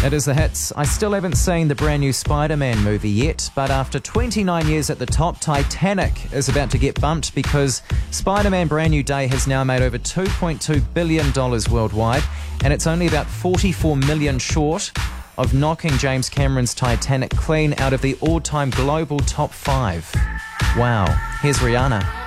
It is the hits. I still haven't seen the brand new Spider-Man movie yet, but after 29 years at the top, Titanic is about to get bumped because Spider-Man Brand New Day has now made over $2.2 billion worldwide, and it's only about 44 million short of knocking James Cameron's Titanic clean out of the all-time global top 5. Wow. Here's Rihanna.